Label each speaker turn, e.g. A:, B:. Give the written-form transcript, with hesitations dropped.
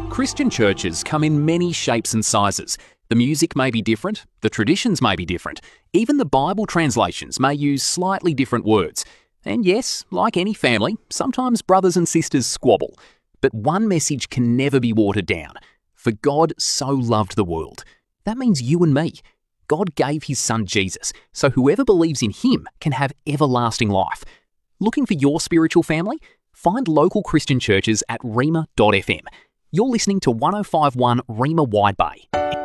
A: Christian churches come in many shapes and sizes. The music may be different, the traditions may be different, even the Bible translations may use slightly different words. And yes, like any family, sometimes brothers and sisters squabble. But one message can never be watered down. For God so loved the world. That means you and me. God gave his son Jesus, so whoever believes in him can have everlasting life. Looking for your spiritual family? Find local Christian churches at rhema.fm. You're listening to 105.1 Rhema Wide Bay.